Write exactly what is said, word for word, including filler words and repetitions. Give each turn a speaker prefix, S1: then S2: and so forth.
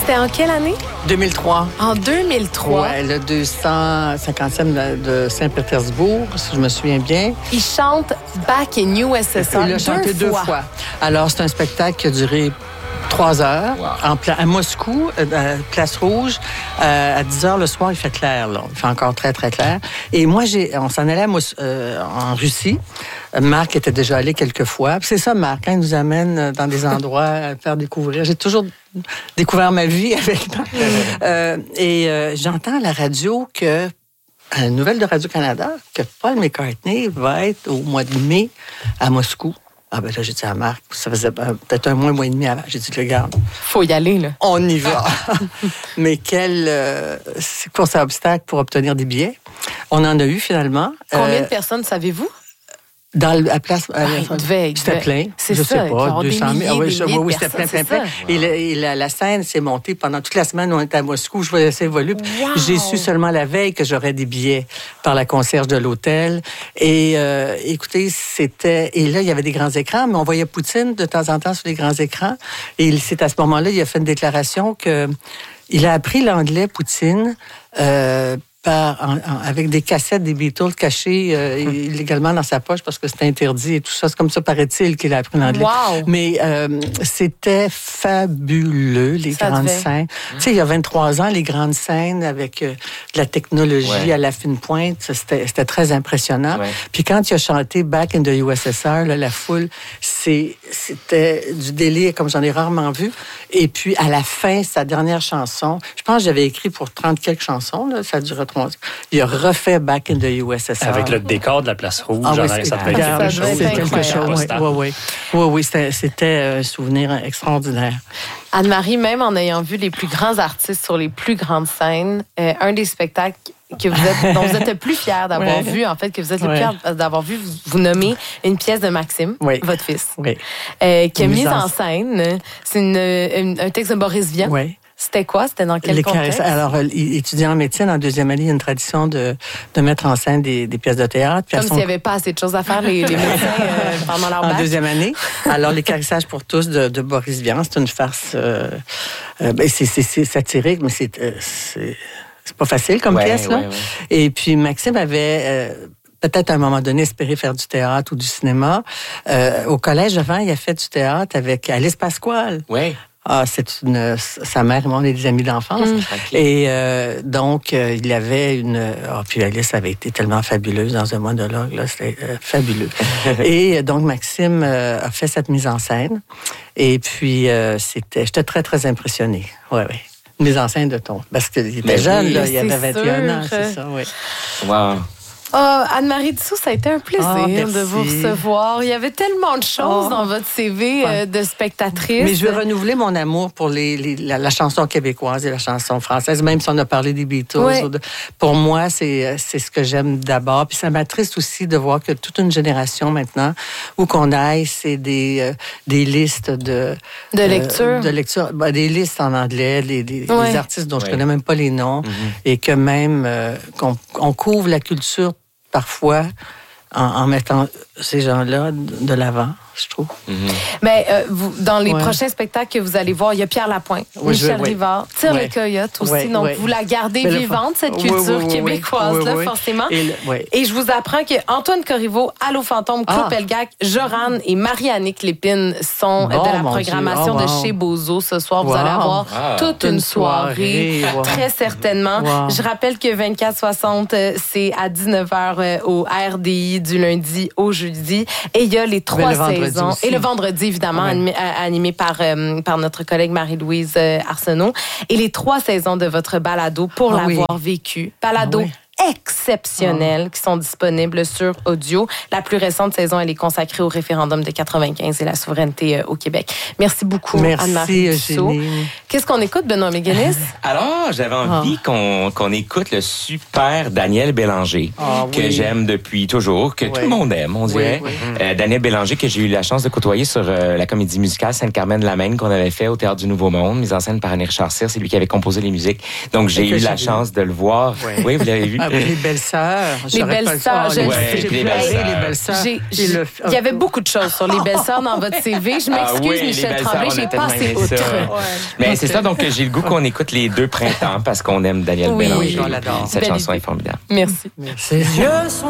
S1: C'était en quelle année?
S2: deux mille trois.
S1: En deux mille trois.
S2: Ouais, le deux cent cinquantième de Saint-Pétersbourg, si je me souviens bien.
S1: Il chante Back in U S S R
S2: Il l'a chanté deux fois. fois. Alors, c'est un spectacle qui a duré trois heures, wow. en pla- à Moscou, euh, Place Rouge. Euh, à dix heures le soir, il fait clair, là. Il fait encore très, très clair. Et moi, j'ai, on s'en allait à Mos- euh, en Russie. Marc était déjà allé quelques fois. Puis c'est ça, Marc, hein, il nous amène dans des endroits à faire découvrir. J'ai toujours découvert ma vie avec Marc. euh, et euh, j'entends à la radio que, à la nouvelle de Radio-Canada, que Paul McCartney va être au mois de mai à Moscou. Ah ben là, j'ai dit à Marc, ça faisait peut-être un mois, un mois et demi avant. J'ai dit, regarde.
S1: Faut y aller, là.
S2: On y va. Mais quel euh, course à obstacles pour obtenir des billets. On en a eu finalement.
S1: Combien
S2: euh,
S1: de personnes savez-vous?
S2: Dans la place,
S1: ah, il devait, il
S2: c'était
S1: devait.
S2: plein.
S1: C'est
S2: je
S1: ça,
S2: sais pas, deux cent mille. Ah oui,
S1: je,
S2: oui, oui c'était plein, plein, plein. Et, le, et la, la scène s'est montée pendant toute la semaine. On était à Moscou, je voyais ça évoluer.
S1: Wow.
S2: J'ai su seulement la veille que j'aurais des billets par la concierge de l'hôtel. Et euh, écoutez, c'était... Et là, il y avait des grands écrans, mais on voyait Poutine de temps en temps sur les grands écrans. Et c'est à ce moment-là, il a fait une déclaration que il a appris l'anglais, Poutine, euh, Par, en, en, avec des cassettes des Beatles cachées euh, hum. illégalement dans sa poche parce que c'était interdit et tout ça. C'est comme ça, paraît-il, qu'il a appris l'anglais.
S1: Wow.
S2: Mais euh, c'était fabuleux, les ça grandes devait. scènes. Hum. Tu sais, il y a vingt-trois ans, les grandes scènes avec euh, de la technologie ouais. à la fine pointe, c'était, c'était très impressionnant. Ouais. Puis quand il a chanté Back in the U S S R, là, la foule, c'est, c'était du délire comme j'en ai rarement vu. Et puis, à la fin, sa dernière chanson, je pense que j'avais écrit pour trente quelques chansons, là, ça durait trois. Il a refait Back in the U S S R.
S3: Avec le décor de la Place Rouge,
S2: ah, oui,
S3: ça
S2: c'est,
S3: devait être quelque chose.
S2: C'est quelque chose, oui, oui, oui. Oui, oui, c'était, c'était un souvenir extraordinaire.
S1: Anne-Marie, même en ayant vu les plus grands artistes sur les plus grandes scènes, euh, un des spectacles que vous êtes, dont vous êtes le plus fier d'avoir ouais. vu, en fait, que vous êtes le ouais. plus fier d'avoir vu, vous, vous nommez une pièce de Maxime, oui. votre fils,
S2: oui.
S1: euh, qui a mise en scène. C'est une, une, un texte de Boris Vian.
S2: Oui.
S1: C'était quoi? C'était dans quel
S2: les
S1: contexte?
S2: Alors, étudiant en médecine, en deuxième année, il y a une tradition de, de mettre en scène des, des pièces de théâtre.
S1: Puis Comme son... s'il n'y avait pas assez de choses à faire, les, les médecins, euh, pendant leur bac.
S2: En deuxième année. Alors, les carissages pour tous de, de Boris Vian, c'est une farce... Euh, euh, ben c'est, c'est, c'est satirique, mais c'est, euh, c'est, c'est pas facile comme ouais, pièce, là. Ouais, ouais. Et puis, Maxime avait... Euh, peut-être à un moment donné, espérer faire du théâtre ou du cinéma. Euh, au collège, avant, il a fait du théâtre avec Alice Pasquale.
S3: Oui.
S2: Ah, c'est une, sa mère et moi, on est des amis d'enfance. Mmh. Et euh, donc, euh, il avait une... Ah, puis Alice avait été tellement fabuleuse dans un monologue, là, c'était euh, fabuleux. Et donc, Maxime euh, a fait cette mise en scène. Et puis, euh, c'était... J'étais très, très impressionnée. Oui, oui. Mise en scène de ton... Parce qu'il était mais jeune, oui, là, il avait vingt et un ans, c'est ça, oui.
S3: Wow.
S1: Oh, Anne-Marie Dussault, ça a été un plaisir oh, de vous recevoir. Il y avait tellement de choses oh. dans votre C V euh, de spectatrice.
S2: Mais je veux renouveler mon amour pour les, les, la, la chanson québécoise et la chanson française, même si on a parlé des Beatles.
S1: Oui.
S2: De, pour moi, c'est, c'est ce que j'aime d'abord. Puis ça m'attriste aussi de voir que toute une génération maintenant, où qu'on aille, c'est des, euh, des listes de...
S1: De euh, lecture.
S2: De lecture. Ben, des listes en anglais, les, les,
S1: oui.
S2: les artistes dont
S3: oui.
S2: je connais même pas les noms, mm-hmm. et que même euh, qu'on on couvre la culture parfois, en, en mettant ces gens-là de l'avant, je trouve.
S1: Mm-hmm. Mais euh, vous, dans les ouais. prochains spectacles que vous allez voir, il y a Pierre Lapointe, oui, Michel oui. Rivard, Tire oui. les Coyotes aussi. Oui, donc, oui. vous la gardez Mais vivante, le... cette culture oui, oui, québécoise-là, oui, oui. forcément. Et, le... oui. Et je vous apprends que Antoine Corriveau, Allô Fantôme, Claude ah. Pelgag, Joran et Marie-Annick Lépine sont bon, de la programmation oh, wow. de chez Bozo. Ce soir, wow. vous allez avoir ah. toute une soirée, soirée. Wow. très certainement. Wow. Je rappelle que vingt-quatre soixante, c'est à dix-neuf heures au R D I du lundi au jeudi. Et il y a les trois saisons. Et le vendredi, évidemment, ouais. animé, animé par, euh, par notre collègue Marie-Louise euh, Arsenault. Et les trois saisons de votre balado pour ah, l'avoir oui. vécu. Balado ah, oui. exceptionnels oh. qui sont disponibles sur audio. La plus récente saison, elle est consacrée au référendum de quatre-vingt-quinze et la souveraineté euh, au Québec. Merci beaucoup,
S2: Merci,
S1: Anne-Marie Dussault. Qu'est-ce qu'on écoute, Benoît McGuinness?
S4: Alors, j'avais envie oh. qu'on, qu'on écoute le super Daniel Bélanger, oh, que oui. j'aime depuis toujours, que oui. tout le monde aime, on dirait. Oui, oui. Euh, Daniel Bélanger, que j'ai eu la chance de côtoyer sur euh, la comédie musicale Sainte-Carmen-de-la-Maine qu'on avait fait au Théâtre du Nouveau Monde, mise en scène par Annie Richard Cyr. C'est lui qui avait composé les musiques. Donc, j'ai eu la vu. chance de le voir. Oui, oui vous l'avez vu?
S2: Ah, les belles-sœurs.
S1: Les belles-sœurs, je
S4: ouais,
S1: j'ai
S4: les
S1: belles-sœurs. Il y avait beaucoup de choses sur les belles-sœurs dans votre C V. Je m'excuse, ah, oui, Michel Tremblay, j'ai passé outre.
S4: Ouais. Mais c'est C'est ça, donc j'ai le goût qu'on écoute les deux printemps parce qu'on aime Daniel
S1: oui,
S4: Bélanger.
S1: Oui, on l'adore.
S4: Cette
S1: Belle
S4: chanson
S1: idée.
S4: est formidable.
S1: Merci.
S2: Merci.